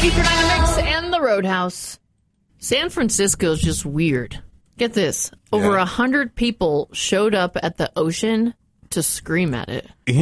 Feature Dynamics and the Roadhouse. San Francisco's just weird. Get this. Over 100 people showed up at the ocean to scream at it.